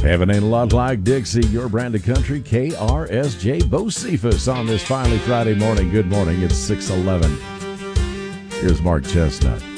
Heaven ain't a lot like Dixie, your brand of country, KRSJ Bocephus on this finally Friday morning. Good morning, it's 6:11. Here's Mark Chestnut.